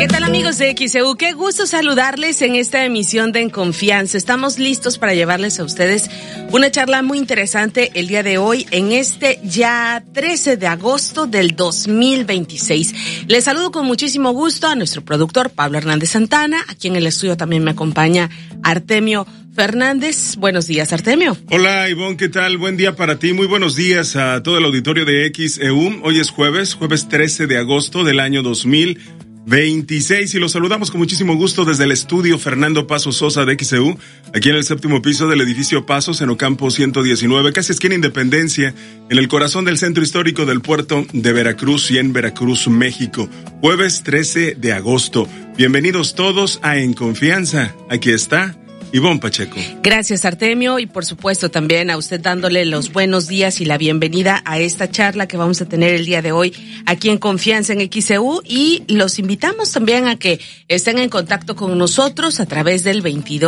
¿Qué tal, amigos de XEU? Qué gusto saludarles en esta emisión de En Confianza. Estamos listos para llevarles a ustedes una charla muy interesante el día de hoy, en este ya 13 de agosto del 2026. Les saludo con muchísimo gusto a nuestro productor Pablo Hernández Santana. Aquí en el estudio también me acompaña Artemio Fernández. Buenos días, Artemio. Hola, Ivonne, ¿qué tal? Buen día para ti. Muy buenos días a todo el auditorio de XEU. Hoy es jueves 13 de agosto del año 2026 y los saludamos con muchísimo gusto desde el estudio Fernando Paso Sosa de XEU, aquí en el 7º piso del edificio Pasos, en Ocampo 119, casi esquina Independencia, en el corazón del centro histórico del puerto de Veracruz y en Veracruz, México. Jueves 13 de agosto. Bienvenidos todos a En Confianza. Aquí está Ivonne Pacheco. Gracias, Artemio, y por supuesto también a usted dándole los buenos días y la bienvenida a esta charla que vamos a tener el día de hoy aquí en Confianza en XEU, y los invitamos también a que estén en contacto con nosotros a través del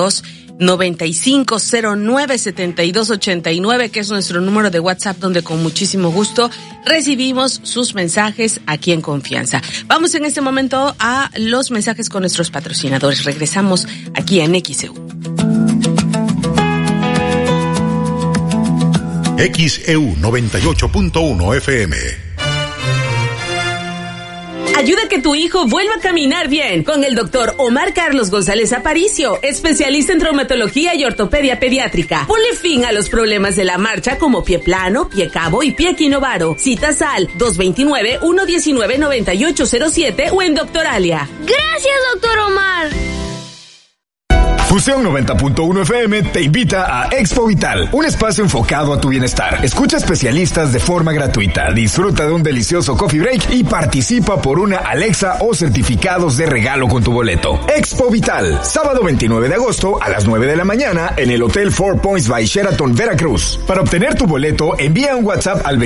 2295097289, que es nuestro número de WhatsApp, donde con muchísimo gusto recibimos sus mensajes aquí en Confianza. Vamos en este momento a los mensajes con nuestros patrocinadores. Regresamos aquí en XEU. XEU 98.1 FM. Ayuda a que tu hijo vuelva a caminar bien con el doctor Omar Carlos González Aparicio, especialista en traumatología y ortopedia pediátrica. Ponle fin a los problemas de la marcha como pie plano, pie cabo y pie equinovaro. Citas al 229-119-9807 o en Doctoralia. Gracias, doctor Omar. Fusión 90.1 FM te invita a Expo Vital, un espacio enfocado a tu bienestar. Escucha especialistas de forma gratuita, disfruta de un delicioso coffee break y participa por una Alexa o certificados de regalo con tu boleto. Expo Vital, sábado 29 de agosto a las 9 de la mañana en el Hotel Four Points by Sheraton, Veracruz. Para obtener tu boleto, envía un WhatsApp al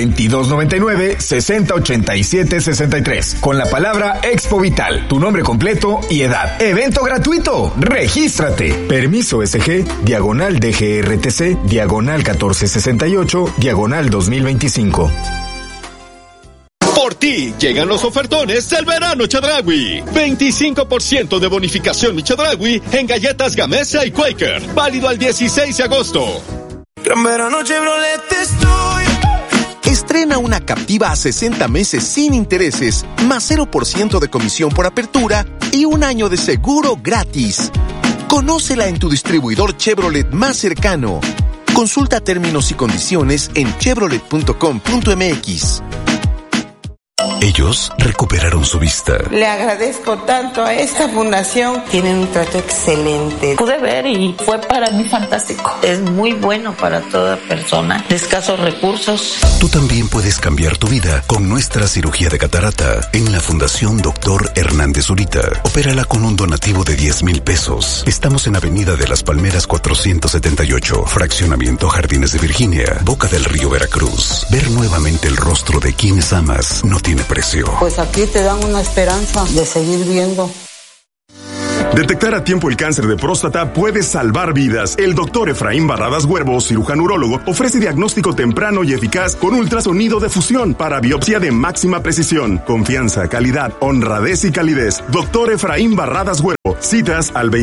2299-608763 con la palabra Expo Vital, tu nombre completo y edad. Evento gratuito, regístrate. Permiso SG, diagonal DGRTC, diagonal 1468, diagonal 2025. Por ti llegan los ofertones del verano Chedraui. 25% de bonificación mi Chedraui en galletas Gamesa y Quaker. Válido al 16 de agosto. Gran verano Chevrolet estoy. Estrena una Captiva a 60 meses sin intereses, más 0% de comisión por apertura y un año de seguro gratis. Conócela en tu distribuidor Chevrolet más cercano. Consulta términos y condiciones en chevrolet.com.mx. Ellos recuperaron su vista. Le agradezco tanto a esta fundación. Tienen un trato excelente. Pude ver y fue para mí fantástico. Es muy bueno para toda persona de escasos recursos. Tú también puedes cambiar tu vida con nuestra cirugía de catarata en la Fundación Dr. Hernández Zurita. Opérala con un donativo de 10,000 pesos. Estamos en Avenida de las Palmeras 478, Fraccionamiento Jardines de Virginia, Boca del Río, Veracruz. Ver nuevamente el rostro de quienes amas no tiene precio. Pues aquí te dan una esperanza de seguir viendo. Detectar a tiempo el cáncer de próstata puede salvar vidas. El doctor Efraín Barradas Huervo, cirujano urólogo, ofrece diagnóstico temprano y eficaz con ultrasonido de fusión para biopsia de máxima precisión. Confianza, calidad, honradez y calidez. Doctor Efraín Barradas Huervo. Citas al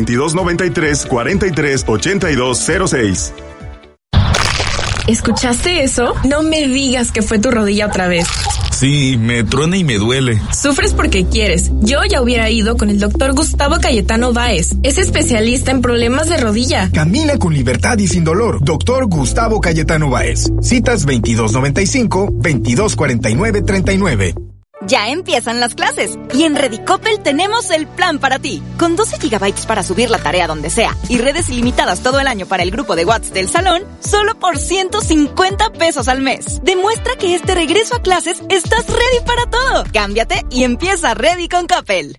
2293-438206. ¿Escuchaste eso? No me digas que fue tu rodilla otra vez. Sí, me truena y me duele. Sufres porque quieres. Yo ya hubiera ido con el doctor Gustavo Cayetano Báez. Es especialista en problemas de rodilla. Camina con libertad y sin dolor. Doctor Gustavo Cayetano Báez. Citas 2295-2249-39. Ya empiezan las clases y en Redicopel tenemos el plan para ti. Con 12 gigabytes para subir la tarea donde sea y redes ilimitadas todo el año para el grupo de WhatsApp del salón, solo por 150 pesos al mes. Demuestra que este regreso a clases estás ready para todo. Cámbiate y empieza Ready con Coppel.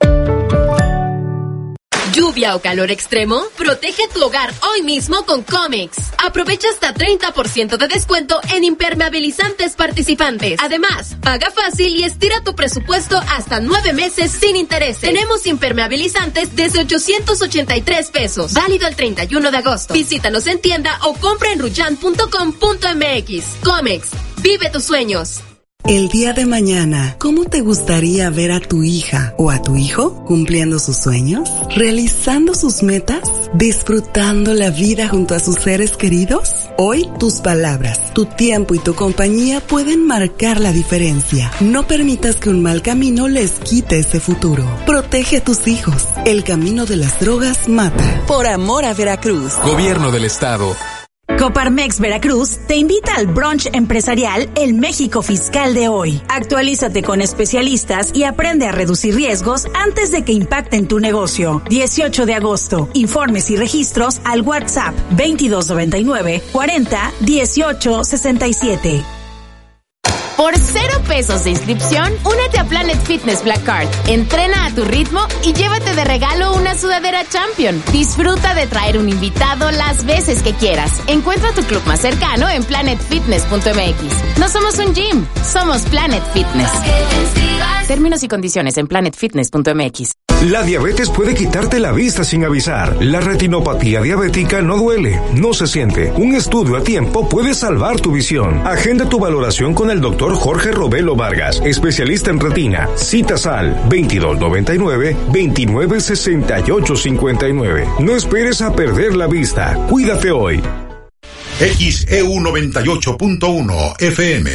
¿Lluvia o calor extremo? Protege tu hogar hoy mismo con Comex. Aprovecha hasta 30% de descuento en impermeabilizantes participantes. Además, paga fácil y estira tu presupuesto hasta 9 meses sin intereses. Tenemos impermeabilizantes desde 883 pesos. Válido el 31 de agosto. Visítanos en tienda o compra en ruyan.com.mx. Comex. Vive tus sueños. El día de mañana, ¿cómo te gustaría ver a tu hija o a tu hijo cumpliendo sus sueños, realizando sus metas, disfrutando la vida junto a sus seres queridos? Hoy, tus palabras, tu tiempo y tu compañía pueden marcar la diferencia. No permitas que un mal camino les quite ese futuro. Protege a tus hijos. El camino de las drogas mata. Por amor a Veracruz. Gobierno del Estado. Coparmex Veracruz te invita al brunch empresarial El México Fiscal de hoy. Actualízate con especialistas y aprende a reducir riesgos antes de que impacten tu negocio. 18 de agosto. Informes y registros al WhatsApp 2299 40 18 67. Por 0 pesos de inscripción, únete a Planet Fitness Black Card. Entrena a tu ritmo y llévate de regalo una sudadera Champion. Disfruta de traer un invitado las veces que quieras. Encuentra tu club más cercano en planetfitness.mx. No somos un gym, somos Planet Fitness. Términos y condiciones en planetfitness.mx. La diabetes puede quitarte la vista sin avisar. La retinopatía diabética no duele, no se siente. Un estudio a tiempo puede salvar tu visión. Agenda tu valoración con el doctor Jorge Robelo Vargas, especialista en retina. Citas al 2299-296859. No esperes a perder la vista. Cuídate hoy. XEU 98.1 FM.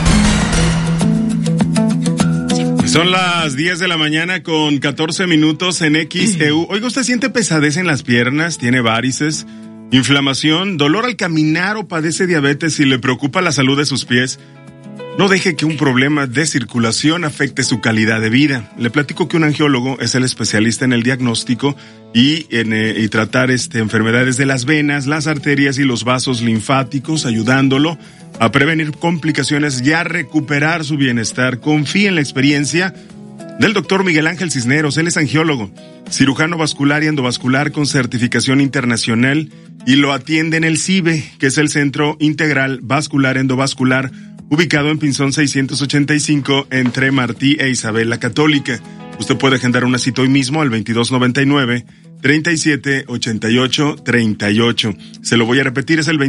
Son las 10 de la mañana con 14 minutos en XEU. Oiga, ¿usted siente pesadez en las piernas? ¿Tiene varices? ¿Inflamación? ¿Dolor al caminar o padece diabetes y le preocupa la salud de sus pies? No deje que un problema de circulación afecte su calidad de vida. Le platico que un angiólogo es el especialista en el diagnóstico y tratar enfermedades de las venas, las arterias y los vasos linfáticos, ayudándolo a prevenir complicaciones y a recuperar su bienestar. Confíe en la experiencia del doctor Miguel Ángel Cisneros. Él es angiólogo, cirujano vascular y endovascular con certificación internacional y lo atiende en el CIBE, que es el Centro Integral Vascular Endovascular, ubicado en Pinzón 685 entre Martí e Isabel la Católica. Usted puede agendar una cita hoy mismo al 2299-3788-38. Se lo voy a repetir, es el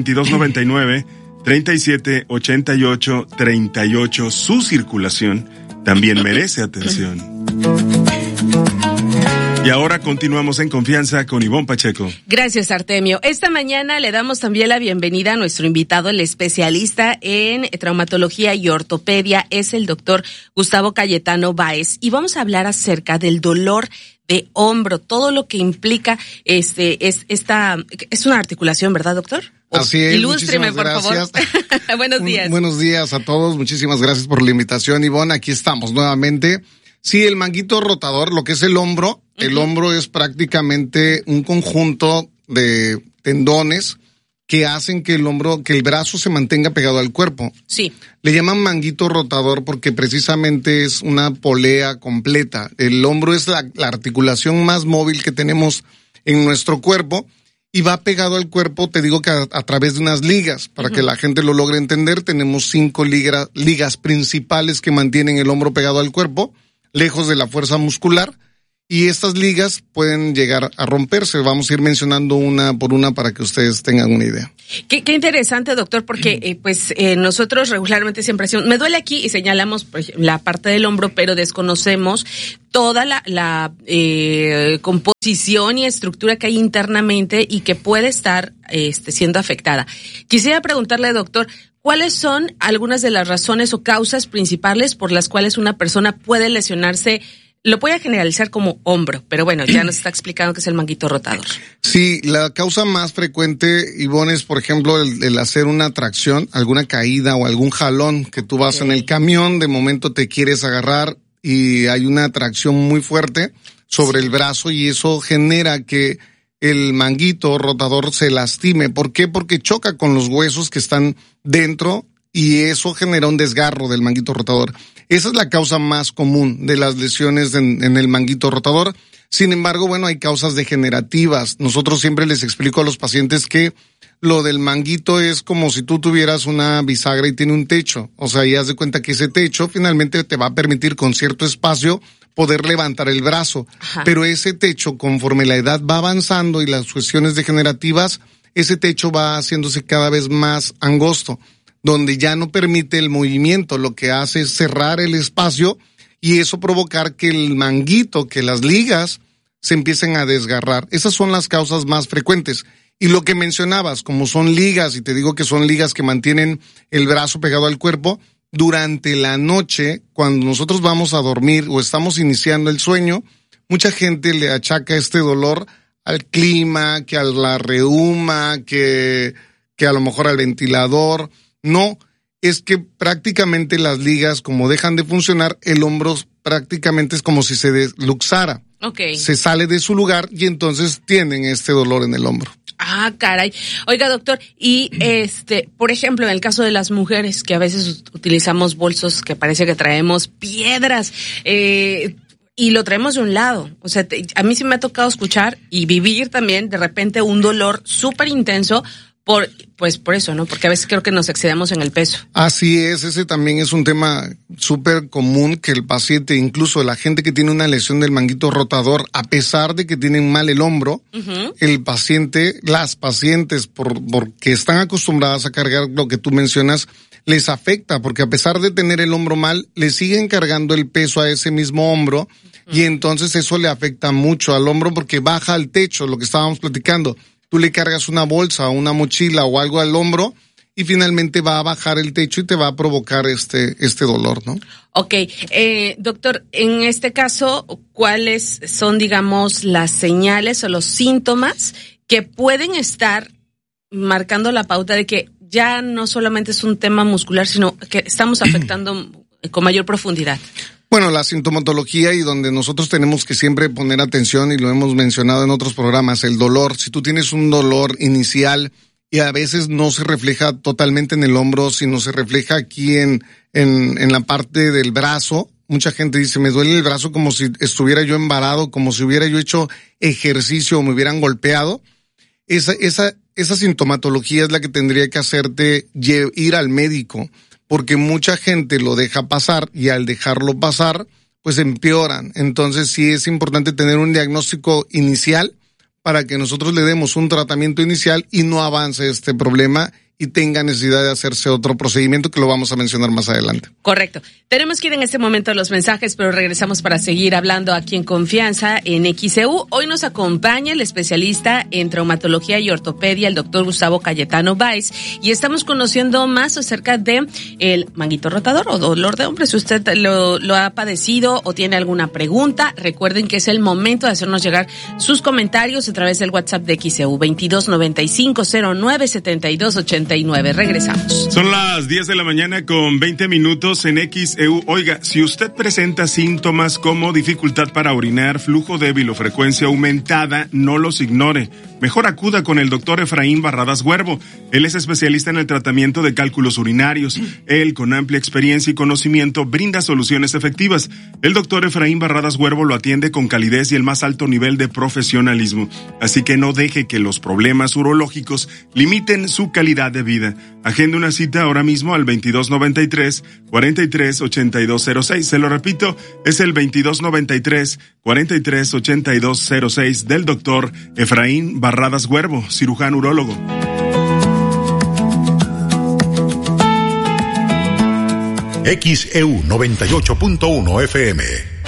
2299-3788-38. Su circulación también merece atención. Y ahora continuamos en confianza con Ivonne Pacheco. Gracias, Artemio. Esta mañana le damos también la bienvenida a nuestro invitado, el especialista en traumatología y ortopedia, es el doctor Gustavo Cayetano Báez, y vamos a hablar acerca del dolor de hombro, todo lo que implica es una articulación, ¿verdad, doctor? Así es. Ilústreme, por favor. Buenos días. Buenos días a todos. Muchísimas gracias por la invitación, Ivonne. Aquí estamos nuevamente. Sí, el manguito rotador, lo que es el hombro, el hombro es prácticamente un conjunto de tendones que hacen que el brazo se mantenga pegado al cuerpo. Sí. Le llaman manguito rotador porque precisamente es una polea completa. El hombro es la articulación más móvil que tenemos en nuestro cuerpo y va pegado al cuerpo, te digo que a través de unas ligas. Para que la gente lo logre entender, tenemos 5 ligas principales que mantienen el hombro pegado al cuerpo, lejos de la fuerza muscular, y estas ligas pueden llegar a romperse. Vamos a ir mencionando una por una para que ustedes tengan una idea. Qué interesante, doctor, porque nosotros regularmente siempre decimos, me duele aquí y señalamos la parte del hombro, pero desconocemos toda la composición y estructura que hay internamente y que puede estar siendo afectada. Quisiera preguntarle, doctor, ¿cuáles son algunas de las razones o causas principales por las cuales una persona puede lesionarse? Lo voy a generalizar como hombro, pero bueno, ya nos está explicando que es el manguito rotador. Sí, la causa más frecuente, Ivonne, es, por ejemplo, el hacer una tracción, alguna caída o algún jalón que tú vas en el camión, de momento te quieres agarrar y hay una tracción muy fuerte sobre el brazo y eso genera que el manguito rotador se lastime. ¿Por qué? Porque choca con los huesos que están dentro y eso genera un desgarro del manguito rotador. Esa es la causa más común de las lesiones en el manguito rotador. Sin embargo, bueno, hay causas degenerativas. Nosotros siempre les explico a los pacientes que lo del manguito es como si tú tuvieras una bisagra y tiene un techo. O sea, y haz de cuenta que ese techo finalmente te va a permitir con cierto espacio poder levantar el brazo. Ajá. Pero ese techo, conforme la edad va avanzando y las cuestiones degenerativas, ese techo va haciéndose cada vez más angosto. donde ya no permite el movimiento, lo que hace es cerrar el espacio y eso provocar que el manguito, que las ligas se empiecen a desgarrar. Esas son las causas más frecuentes. Y lo que mencionabas, como son ligas, y te digo que son ligas que mantienen el brazo pegado al cuerpo, durante la noche, cuando nosotros vamos a dormir o estamos iniciando el sueño, mucha gente le achaca este dolor al clima, que a la reuma, que a lo mejor al ventilador. No, es que prácticamente las ligas, como dejan de funcionar, el hombro prácticamente es como si se desluxara. Okay. Se sale de su lugar y entonces tienen este dolor en el hombro. Ah, caray. Oiga, doctor, y por ejemplo, en el caso de las mujeres, que a veces utilizamos bolsos que parece que traemos piedras, y lo traemos de un lado. O sea, a mí sí me ha tocado escuchar y vivir también de repente un dolor súper intenso por eso, ¿no? Porque a veces creo que nos excedemos en el peso. Así es, ese también es un tema súper común, que el paciente, incluso la gente que tiene una lesión del manguito rotador, a pesar de que tienen mal el hombro, el paciente, las pacientes, porque están acostumbradas a cargar lo que tú mencionas, les afecta, porque a pesar de tener el hombro mal, le siguen cargando el peso a ese mismo hombro, y entonces eso le afecta mucho al hombro porque baja al techo, lo que estábamos platicando. Tú le cargas una bolsa o una mochila o algo al hombro y finalmente va a bajar el techo y te va a provocar este dolor, ¿no? Ok, doctor, en este caso, ¿cuáles son, digamos, las señales o los síntomas que pueden estar marcando la pauta de que ya no solamente es un tema muscular, sino que estamos afectando con mayor profundidad? Bueno, la sintomatología, y donde nosotros tenemos que siempre poner atención, y lo hemos mencionado en otros programas, el dolor. Si tú tienes un dolor inicial y a veces no se refleja totalmente en el hombro, sino se refleja aquí en la parte del brazo. Mucha gente dice, me duele el brazo como si estuviera yo embarado, como si hubiera yo hecho ejercicio o me hubieran golpeado. Esa sintomatología es la que tendría que hacerte ir al médico, porque mucha gente lo deja pasar y al dejarlo pasar, pues empeoran. Entonces sí es importante tener un diagnóstico inicial para que nosotros le demos un tratamiento inicial y no avance este problema y tenga necesidad de hacerse otro procedimiento que lo vamos a mencionar más adelante. Correcto. Tenemos que ir en este momento a los mensajes, pero regresamos para seguir hablando aquí en Confianza en XEU. Hoy nos acompaña el especialista en traumatología y ortopedia, el doctor Gustavo Cayetano Báez, y estamos conociendo más acerca de el manguito rotador o dolor de hombro. Si usted lo ha padecido o tiene alguna pregunta, recuerden que es el momento de hacernos llegar sus comentarios a través del WhatsApp de XEU 2295097289. Regresamos. Son las 10 de la mañana con 20 minutos en XEU. Oiga, si usted presenta síntomas como dificultad para orinar, flujo débil o frecuencia aumentada, no los ignore. Mejor acuda con el doctor Efraín Barradas Huervo. Él es especialista en el tratamiento de cálculos urinarios. Él, con amplia experiencia y conocimiento, brinda soluciones efectivas. El doctor Efraín Barradas Huervo lo atiende con calidez y el más alto nivel de profesionalismo. Así que no deje que los problemas urológicos limiten su calidad de vida. Agenda una cita ahora mismo al 2293-438206. Se lo repito, es el 2293-438206 del doctor Efraín Barradas Huervo, cirujano urólogo. XEU 98.1 FM.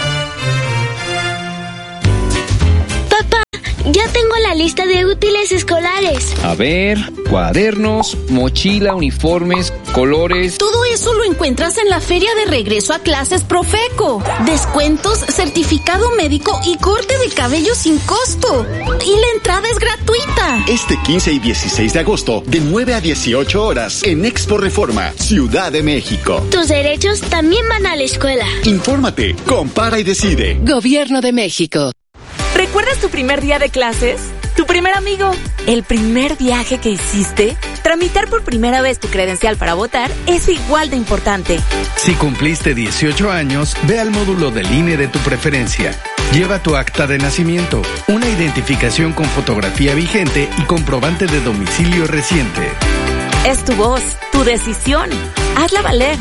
Ya tengo la lista de útiles escolares. A ver, cuadernos, mochila, uniformes, colores. Todo eso lo encuentras en la feria de regreso a clases Profeco. Descuentos, certificado médico y corte de cabello sin costo. Y la entrada es gratuita. Este 15 y 16 de agosto, de 9 a 18 horas, en Expo Reforma, Ciudad de México. Tus derechos también van a la escuela. Infórmate, compara y decide. Gobierno de México. ¿Recuerdas tu primer día de clases? ¿Tu primer amigo? ¿El primer viaje que hiciste? Tramitar por primera vez tu credencial para votar es igual de importante. Si cumpliste 18 años, ve al módulo del INE de tu preferencia. Lleva tu acta de nacimiento, una identificación con fotografía vigente y comprobante de domicilio reciente. Es tu voz, tu decisión. Hazla valer.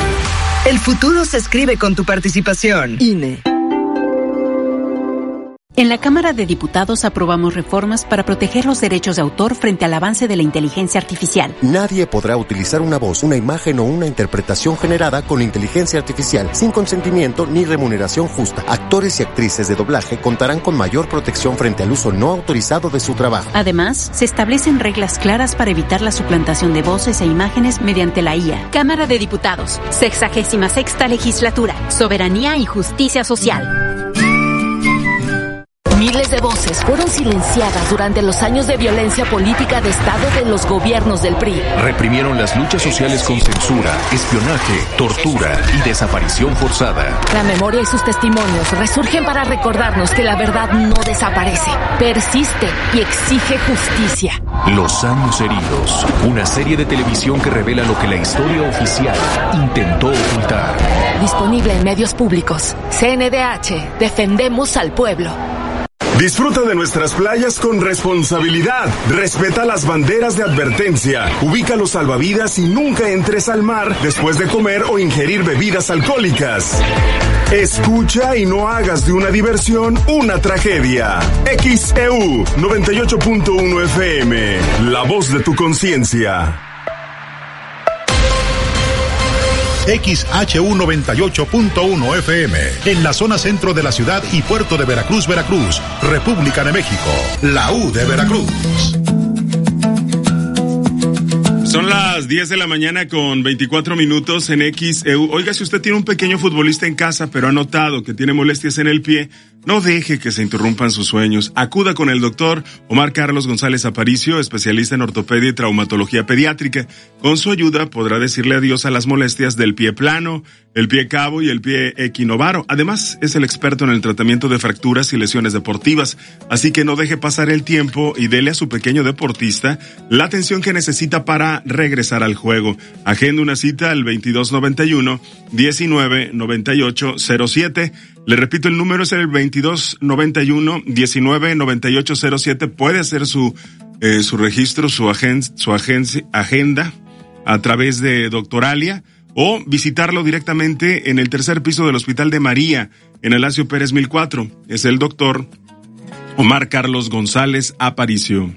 El futuro se escribe con tu participación. INE. En la Cámara de Diputados aprobamos reformas para proteger los derechos de autor frente al avance de la inteligencia artificial. Nadie podrá utilizar una voz, una imagen o una interpretación generada con inteligencia artificial sin consentimiento ni remuneración justa. Actores y actrices de doblaje contarán con mayor protección frente al uso no autorizado de su trabajo. Además, se establecen reglas claras para evitar la suplantación de voces e imágenes mediante la IA. Cámara de Diputados, 66ª Legislatura, Soberanía y Justicia Social. Miles de voces fueron silenciadas durante los años de violencia política de Estado de los gobiernos del PRI. Reprimieron las luchas sociales con censura, espionaje, tortura y desaparición forzada. La memoria y sus testimonios resurgen para recordarnos que la verdad no desaparece, persiste y exige justicia. Los años heridos, una serie de televisión que revela lo que la historia oficial intentó ocultar. Disponible en medios públicos. CNDH, defendemos al pueblo. Disfruta de nuestras playas con responsabilidad. Respeta las banderas de advertencia. Ubica los salvavidas y nunca entres al mar después de comer o ingerir bebidas alcohólicas. Escucha y no hagas de una diversión una tragedia. XEU 98.1 FM. La voz de tu conciencia. XHU 98.1 FM, en la zona centro de la ciudad y puerto de Veracruz, Veracruz, República de México, la U de Veracruz. Son las 10 de la mañana con 24 minutos en XEU. Oiga, si usted tiene un pequeño futbolista en casa, pero ha notado que tiene molestias en el pie, no deje que se interrumpan sus sueños. Acuda con el doctor Omar Carlos González Aparicio, especialista en ortopedia y traumatología pediátrica. Con su ayuda podrá decirle adiós a las molestias del pie plano, el pie cabo y el pie equinovaro. Además, es el experto en el tratamiento de fracturas y lesiones deportivas. Así que no deje pasar el tiempo y dele a su pequeño deportista la atención que necesita para regresar al juego. Agenda una cita al 2291-199807. Le repito, el número es el 2291-199807. Puede hacer su registro, su agenda a través de Doctoralia o visitarlo directamente en el tercer piso del Hospital de María, en Alancio Pérez 1004. Es el doctor Omar Carlos González Aparicio.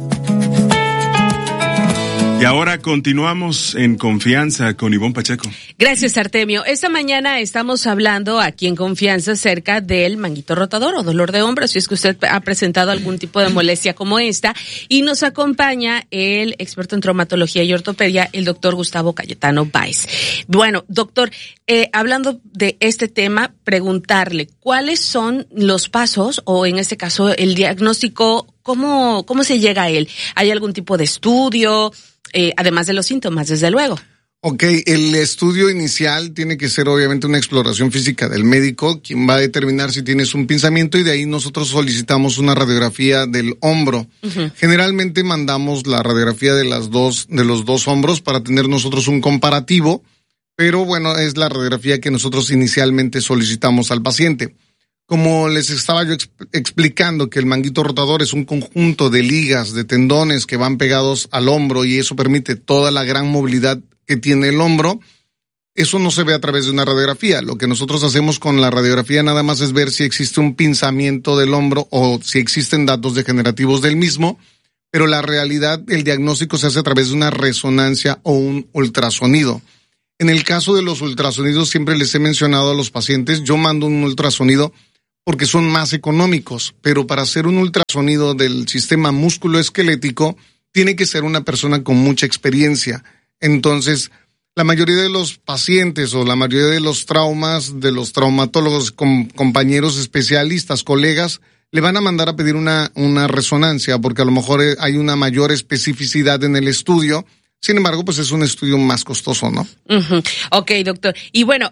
Y ahora continuamos en Confianza con Ivonne Pacheco. Gracias, Artemio. Esta mañana estamos hablando aquí en Confianza acerca del manguito rotador o dolor de hombro, si es que usted ha presentado algún tipo de molestia como esta. Y nos acompaña el experto en traumatología y ortopedia, el doctor Gustavo Cayetano Báez. Bueno, doctor, hablando de este tema, preguntarle cuáles son los pasos o en este caso el diagnóstico, ¿cómo se llega a él? ¿Hay algún tipo de estudio? Además de los síntomas, desde luego. Ok, el estudio inicial tiene que ser obviamente una exploración física del médico, quien va a determinar si tienes un pinzamiento y de ahí nosotros solicitamos una radiografía del hombro. Uh-huh. Generalmente mandamos la radiografía de los dos hombros para tener nosotros un comparativo, pero bueno, es la radiografía que nosotros inicialmente solicitamos al paciente. Como les estaba yo explicando que el manguito rotador es un conjunto de ligas, de tendones que van pegados al hombro y eso permite toda la gran movilidad que tiene el hombro, eso no se ve a través de una radiografía. Lo que nosotros hacemos con la radiografía nada más es ver si existe un pinzamiento del hombro o si existen datos degenerativos del mismo, pero la realidad, el diagnóstico se hace a través de una resonancia o un ultrasonido. En el caso de los ultrasonidos, siempre les he mencionado a los pacientes, yo mando un ultrasonido porque son más económicos, pero para hacer un ultrasonido del sistema musculoesquelético tiene que ser una persona con mucha experiencia. Entonces, la mayoría de los pacientes o la mayoría de los traumas, de los traumatólogos, compañeros especialistas, colegas, le van a mandar a pedir una resonancia porque a lo mejor hay una mayor especificidad en el estudio. Sin embargo, pues es un estudio más costoso, ¿no? Uh-huh. Ok, doctor. Y bueno,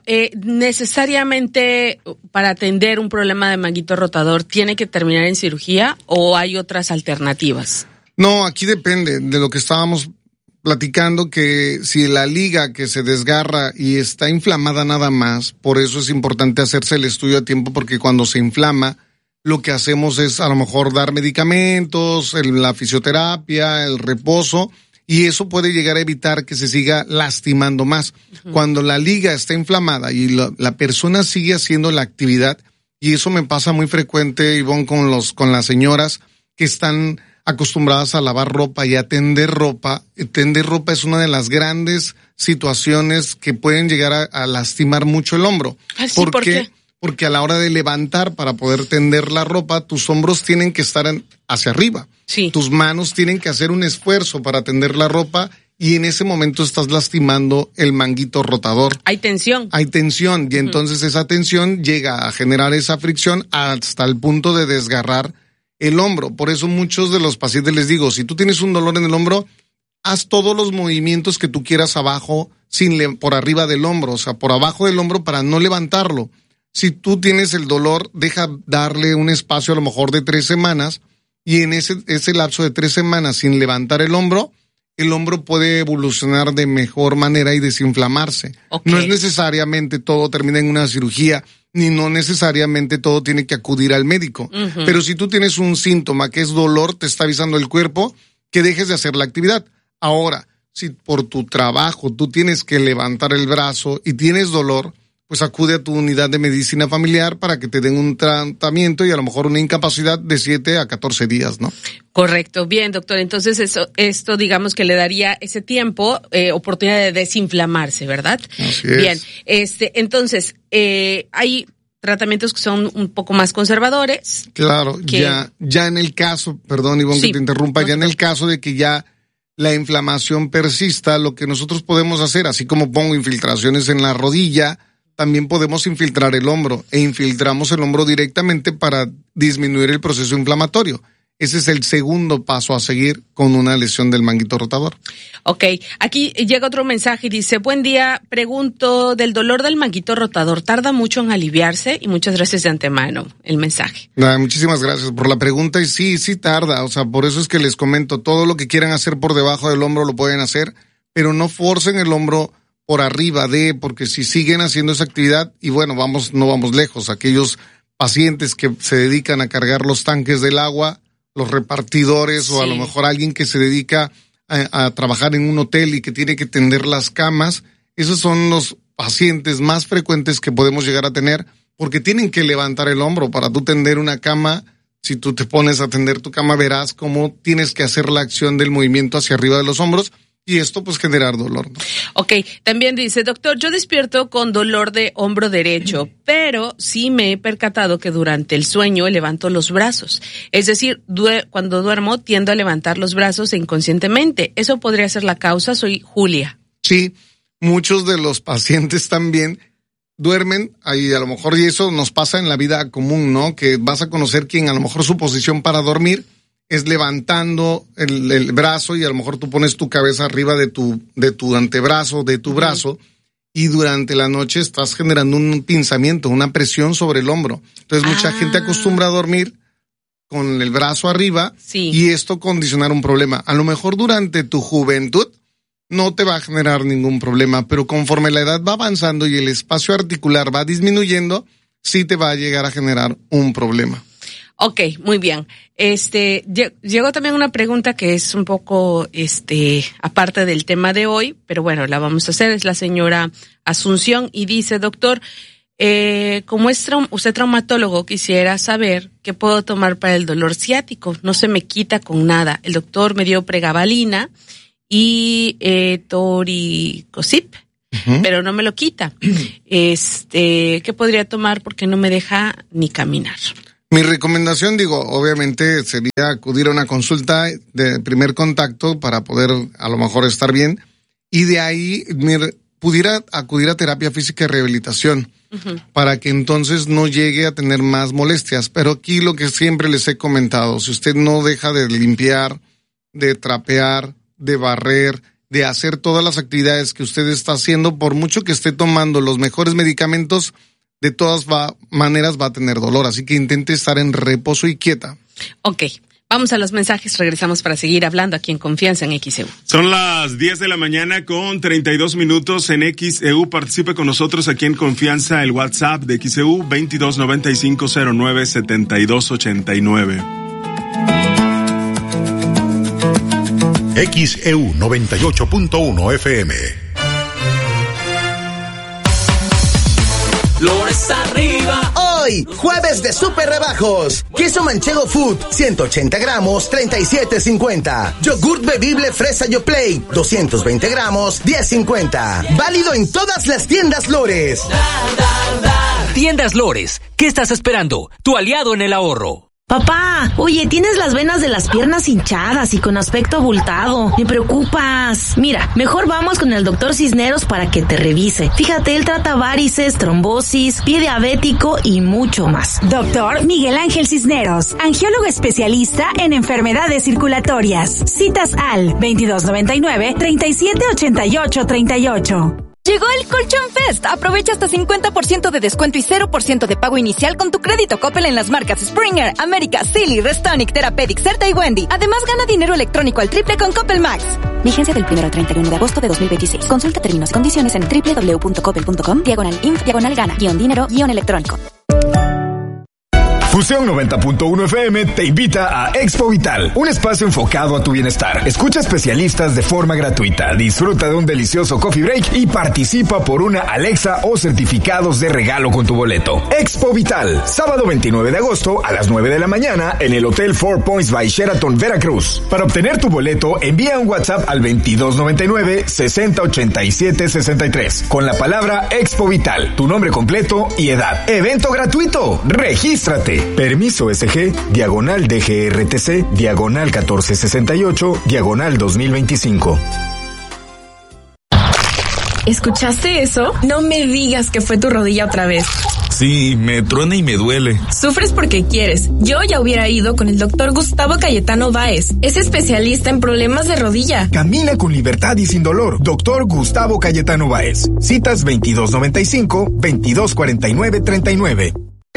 necesariamente para atender un problema de manguito rotador, ¿tiene que terminar en cirugía o hay otras alternativas? No, aquí depende de lo que estábamos platicando, que si la liga que se desgarra y está inflamada nada más, por eso es importante hacerse el estudio a tiempo, porque cuando se inflama, lo que hacemos es a lo mejor dar medicamentos, la fisioterapia, el reposo, y eso puede llegar a evitar que se siga lastimando más. Uh-huh. Cuando la liga está inflamada y la persona sigue haciendo la actividad, Y eso me pasa muy frecuente, Ivonne, con las señoras que están acostumbradas a lavar ropa y a tender ropa. Tender ropa es una de las grandes situaciones que pueden llegar a lastimar mucho el hombro. ¿Ah, sí? ¿Por qué? Porque a la hora de levantar para poder tender la ropa, tus hombros tienen que estar hacia arriba. Sí. Tus manos tienen que hacer un esfuerzo para tender la ropa y en ese momento estás lastimando el manguito rotador. Hay tensión. Hay tensión y entonces esa tensión llega a generar esa fricción hasta el punto de desgarrar el hombro. Por eso muchos de los pacientes les digo, si tú tienes un dolor en el hombro, haz todos los movimientos que tú quieras abajo, por arriba del hombro, o sea, por abajo del hombro para no levantarlo. Si tú tienes el dolor, deja darle un espacio a lo mejor de 3 semanas y en ese lapso de 3 semanas sin levantar el hombro puede evolucionar de mejor manera y desinflamarse. Okay. No es necesariamente todo termina en una cirugía, ni no necesariamente todo tiene que acudir al médico. Uh-huh. Pero si tú tienes un síntoma que es dolor, te está avisando el cuerpo que dejes de hacer la actividad. Ahora, si por tu trabajo tú tienes que levantar el brazo y tienes dolor, pues acude a tu unidad de medicina familiar para que te den un tratamiento y a lo mejor una incapacidad de 7 a 14 días, ¿no? Correcto. Bien, doctor. Entonces esto digamos que le daría ese tiempo, oportunidad de desinflamarse, ¿verdad? Así es. Bien. Entonces, hay tratamientos que son un poco más conservadores. Claro. Ya en el caso, perdón, Ivonne, sí, que te interrumpa, ya en el caso de que ya la inflamación persista, lo que nosotros podemos hacer, así como pongo infiltraciones en la rodilla, también podemos infiltrar el hombro e infiltramos el hombro directamente para disminuir el proceso inflamatorio. Ese es el segundo paso a seguir con una lesión del manguito rotador. Ok, aquí llega otro mensaje y dice, buen día, pregunto del dolor del manguito rotador, ¿tarda mucho en aliviarse? Y muchas gracias de antemano el mensaje. Muchísimas gracias por la pregunta y sí tarda, o sea, por eso es que les comento, todo lo que quieran hacer por debajo del hombro lo pueden hacer, pero no forcen el hombro por arriba porque si siguen haciendo esa actividad, y bueno, no vamos lejos, aquellos pacientes que se dedican a cargar los tanques del agua, los repartidores, sí, o a lo mejor alguien que se dedica a trabajar en un hotel y que tiene que tender las camas, esos son los pacientes más frecuentes que podemos llegar a tener, porque tienen que levantar el hombro para tú tender una cama. Si tú te pones a tender tu cama, verás cómo tienes que hacer la acción del movimiento hacia arriba de los hombros, y esto pues generar dolor, ¿no? Ok, también dice, doctor, yo despierto con dolor de hombro derecho, pero sí me he percatado que durante el sueño levanto los brazos. Es decir, cuando duermo tiendo a levantar los brazos inconscientemente. ¿Eso podría ser la causa? Soy Julia. Sí, muchos de los pacientes también duermen, ahí a lo mejor, y eso nos pasa en la vida común, ¿no? Que vas a conocer quien a lo mejor su posición para dormir es levantando el brazo y a lo mejor tú pones tu cabeza arriba de tu antebrazo, de tu brazo, y durante la noche estás generando un pinzamiento, una presión sobre el hombro. Entonces mucha gente acostumbra a dormir con el brazo arriba, sí, y esto condicionar un problema. A lo mejor durante tu juventud no te va a generar ningún problema, pero conforme la edad va avanzando y el espacio articular va disminuyendo, sí te va a llegar a generar un problema. Ok, muy bien. Llegó también una pregunta que es un poco, aparte del tema de hoy, pero bueno, la vamos a hacer. Es la señora Asunción y dice, doctor, como es usted traumatólogo, quisiera saber qué puedo tomar para el dolor ciático. No se me quita con nada. El doctor me dio pregabalina y toricosip, pero no me lo quita. ¿Qué podría tomar? Porque no me deja ni caminar. Mi recomendación, obviamente sería acudir a una consulta de primer contacto para poder a lo mejor estar bien, y de ahí pudiera acudir a terapia física y rehabilitación, para que entonces no llegue a tener más molestias. Pero aquí lo que siempre les he comentado, si usted no deja de limpiar, de trapear, de barrer, de hacer todas las actividades que usted está haciendo, por mucho que esté tomando los mejores medicamentos, de todas maneras va a tener dolor, así que intente estar en reposo y quieta. Ok, vamos a los mensajes, regresamos para seguir hablando aquí en Confianza en XEU. Son las 10 de la mañana con 32 minutos en XEU. Participe con nosotros aquí en Confianza, el WhatsApp de XEU 2295097289. XEU 98.1 FM. Flores arriba, Hoy, jueves de super rebajos. Queso manchego food, 180 gramos, 37.50. Yogurt bebible fresa Yoplait, 220 gramos, 10.50. Válido en todas las tiendas Lores. Tiendas Lores, ¿qué estás esperando? Tu aliado en el ahorro. Papá, oye, tienes las venas de las piernas hinchadas y con aspecto abultado. Me preocupas. Mira, mejor vamos con el doctor Cisneros para que te revise. Fíjate, él trata varices, trombosis, pie diabético y mucho más. Doctor Miguel Ángel Cisneros, angiólogo especialista en enfermedades circulatorias. Citas al 2299-378838. Llegó el Colchón Fest. Aprovecha hasta 50% de descuento y 0% de pago inicial con tu crédito Coppel en las marcas Springer, América, Silly, Restonic, Therapeutic, Certa y Wendy. Además, gana dinero electrónico al triple con Coppel Max. Vigencia del 1 al 31 de agosto de 2026. Consulta términos y condiciones en www.coppel.com/inf/gana-dinero-electrónico. Fusión 90.1 FM te invita a Expo Vital, un espacio enfocado a tu bienestar. Escucha especialistas de forma gratuita, disfruta de un delicioso coffee break y participa por una Alexa o certificados de regalo con tu boleto. Expo Vital, sábado 29 de agosto a las 9 de la mañana en el Hotel Four Points by Sheraton, Veracruz. Para obtener tu boleto, envía un WhatsApp al 2299-608763 con la palabra Expo Vital, tu nombre completo y edad. Evento gratuito, regístrate. Permiso SG, diagonal DGRTC, diagonal 1468, diagonal 2025. ¿Escuchaste eso? No me digas que fue tu rodilla otra vez. Sí, me truena y me duele. Sufres porque quieres. Yo ya hubiera ido con el doctor Gustavo Cayetano Báez. Es especialista en problemas de rodilla. Camina con libertad y sin dolor. Doctor Gustavo Cayetano Báez. Citas 2295-2249-39.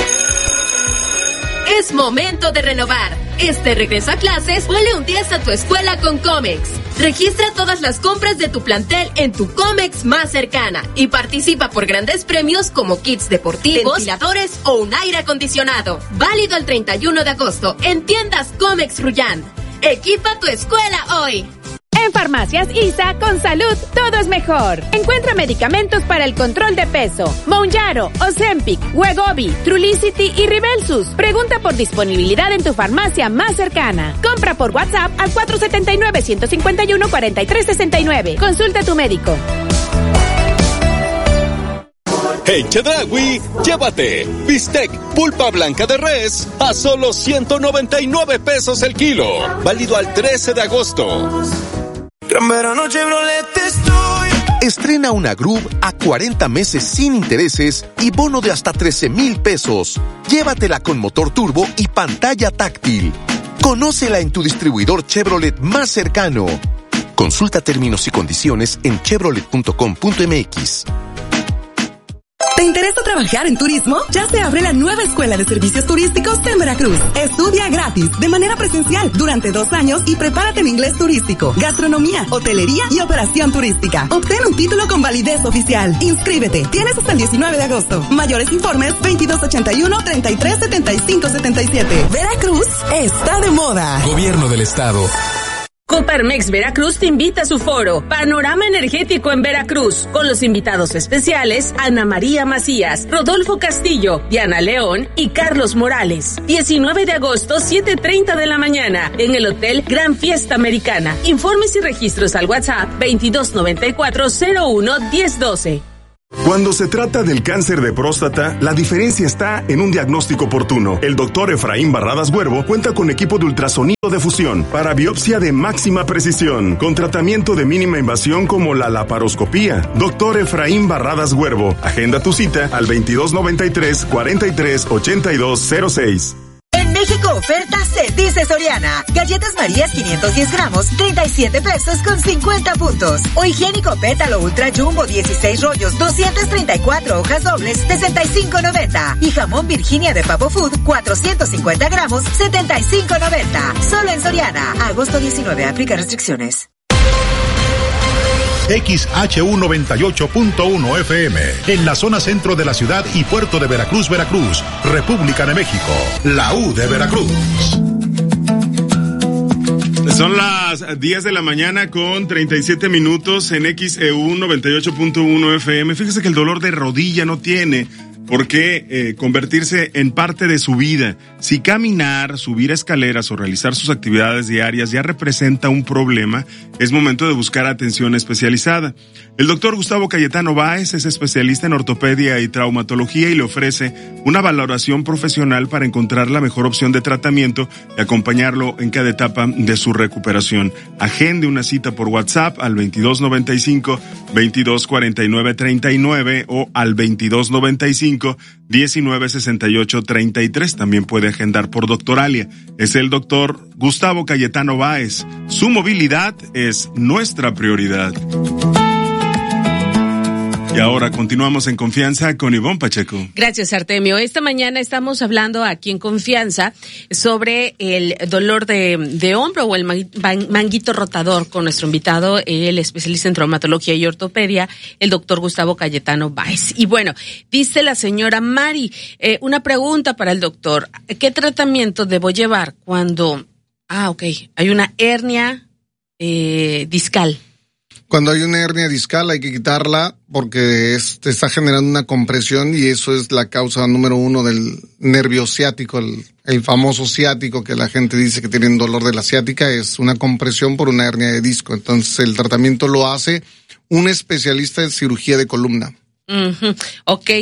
Es momento de renovar. Este regreso a clases, ponle un 10 a tu escuela con Comex. Registra todas las compras de tu plantel en tu Comex más cercana y participa por grandes premios como kits deportivos, ventiladores o un aire acondicionado. Válido el 31 de agosto en tiendas Comex Rullán. Equipa tu escuela hoy. En Farmacias ISA, con salud, todo es mejor. Encuentra medicamentos para el control de peso. Mounjaro, Ozempic, Wegovy, Trulicity y Ribelsus. Pregunta por disponibilidad en tu farmacia más cercana. Compra por WhatsApp al 479-151-4369. Consulta a tu médico. En Chedraui, llévate bistec pulpa blanca de res a solo 199 pesos el kilo. Válido al 13 de agosto. Gran verano Chevrolet estoy. Estrena una Groove a 40 meses sin intereses y bono de hasta 13,000 pesos. Llévatela con motor turbo y pantalla táctil. Conócela en tu distribuidor Chevrolet más cercano. Consulta términos y condiciones en chevrolet.com.mx. ¿Te interesa trabajar en turismo? Ya se abre la nueva Escuela de Servicios Turísticos en Veracruz. Estudia gratis, de manera presencial, durante 2 años y prepárate en inglés turístico, gastronomía, hotelería y operación turística. Obtén un título con validez oficial. Inscríbete. Tienes hasta el 19 de agosto. Mayores informes 2281-337577. Veracruz está de moda. Gobierno del Estado. Coparmex Veracruz te invita a su foro Panorama Energético en Veracruz, con los invitados especiales Ana María Macías, Rodolfo Castillo, Diana León y Carlos Morales. 19 de agosto, 7:30 de la mañana, en el Hotel Gran Fiesta Americana. Informes y registros al WhatsApp 2294-01-1012. Cuando se trata del cáncer de próstata, la diferencia está en un diagnóstico oportuno. El doctor Efraín Barradas Huervo cuenta con equipo de ultrasonido de fusión para biopsia de máxima precisión, con tratamiento de mínima invasión como la laparoscopía. Doctor Efraín Barradas Huervo, agenda tu cita al 2293-438206. En México oferta se dice Soriana. Galletas Marías 510 gramos, 37 pesos con 50 puntos. O higiénico Pétalo Ultra Jumbo 16 rollos, 234 hojas dobles, 65.90. Y jamón Virginia de Pavo Food 450 gramos, 75.90. Solo en Soriana. Agosto 19. Aplica restricciones. XHU 98.1 FM, en la zona centro de la ciudad y puerto de Veracruz, Veracruz, República de México, la U de Veracruz. Son las 10 de la mañana con 37 minutos en XEU 98.1 FM. Fíjese que el dolor de rodilla no tiene ¿Por qué convertirse en parte de su vida? Si caminar, subir escaleras o realizar sus actividades diarias ya representa un problema, es momento de buscar atención especializada. El doctor Gustavo Cayetano Báez es especialista en ortopedia y traumatología y le ofrece una valoración profesional para encontrar la mejor opción de tratamiento y acompañarlo en cada etapa de su recuperación. Agende una cita por WhatsApp al 2295-2249-39 o al 2295-1968-33. También puede agendar por Doctoralia. Es el doctor Gustavo Cayetano Báez. Su movilidad es nuestra prioridad. Y ahora continuamos en Confianza con Ivonne Pacheco. Gracias, Artemio. Esta mañana estamos hablando aquí en Confianza sobre el dolor de hombro o el manguito rotador con nuestro invitado, el especialista en traumatología y ortopedia, el doctor Gustavo Cayetano Báez. Y bueno, dice la señora Mari, una pregunta para el doctor. ¿Qué tratamiento debo llevar cuando, hay una hernia discal? Cuando hay una hernia discal hay que quitarla porque te está generando una compresión y eso es la causa número 1 del nervio ciático, el famoso ciático que la gente dice que tienen dolor de la ciática, es una compresión por una hernia de disco. Entonces el tratamiento lo hace un especialista en cirugía de columna. Ok,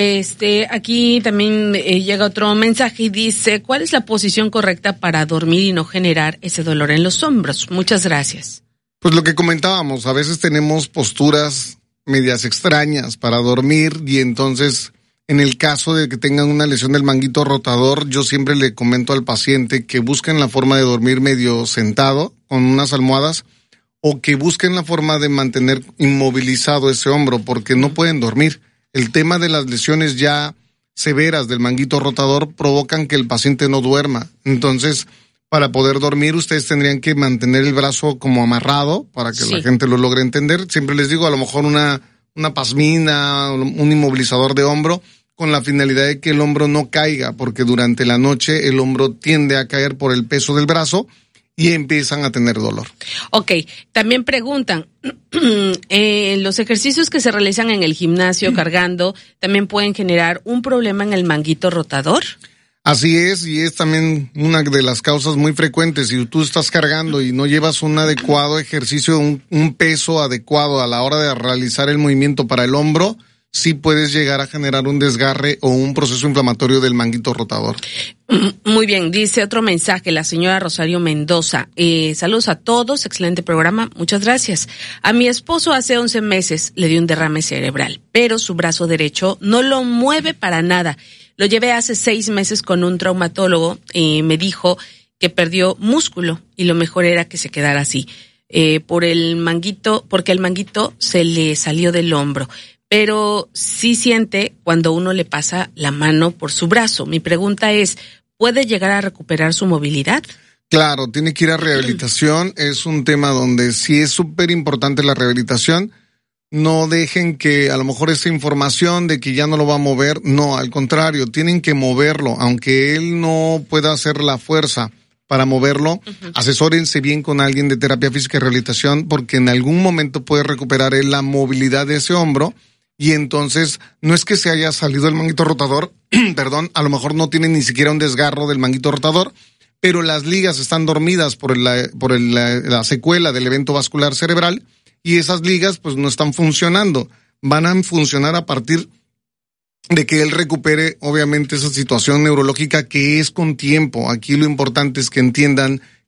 aquí también llega otro mensaje y dice, ¿cuál es la posición correcta para dormir y no generar ese dolor en los hombros? Muchas gracias. Pues lo que comentábamos, a veces tenemos posturas medias extrañas para dormir y entonces en el caso de que tengan una lesión del manguito rotador, yo siempre le comento al paciente que busquen la forma de dormir medio sentado con unas almohadas o que busquen la forma de mantener inmovilizado ese hombro porque no pueden dormir. El tema de las lesiones ya severas del manguito rotador provocan que el paciente no duerma. Entonces, para poder dormir, ustedes tendrían que mantener el brazo como amarrado para que la gente lo logre entender. Siempre les digo, a lo mejor una pasmina, un inmovilizador de hombro, con la finalidad de que el hombro no caiga, porque durante la noche el hombro tiende a caer por el peso del brazo y empiezan a tener dolor. Ok, también preguntan, los ejercicios que se realizan en el gimnasio cargando, ¿también pueden generar un problema en el manguito rotador? Así es, y es también una de las causas muy frecuentes. Si tú estás cargando y no llevas un adecuado ejercicio, un peso adecuado a la hora de realizar el movimiento para el hombro, sí puedes llegar a generar un desgarre o un proceso inflamatorio del manguito rotador. Muy bien, dice otro mensaje, la señora Rosario Mendoza. Saludos a todos, excelente programa, muchas gracias. A mi esposo hace 11 meses le dio un derrame cerebral, pero su brazo derecho no lo mueve para nada. Lo llevé hace 6 meses con un traumatólogo y me dijo que perdió músculo y lo mejor era que se quedara así, porque el manguito se le salió del hombro. Pero sí siente cuando uno le pasa la mano por su brazo. Mi pregunta es, ¿puede llegar a recuperar su movilidad? Claro, tiene que ir a rehabilitación. Es un tema donde sí es súper importante la rehabilitación. No dejen que a lo mejor esa información de que ya no lo va a mover, no, al contrario, tienen que moverlo, aunque él no pueda hacer la fuerza para moverlo, asesórense bien con alguien de terapia física y rehabilitación, porque en algún momento puede recuperar él la movilidad de ese hombro, y entonces no es que se haya salido el manguito rotador, perdón, a lo mejor no tiene ni siquiera un desgarro del manguito rotador, pero las ligas están dormidas por la secuela del evento vascular cerebral, y esas ligas pues no están funcionando, van a funcionar a partir de que él recupere obviamente esa situación neurológica que es con tiempo. Aquí lo importante es que entiendan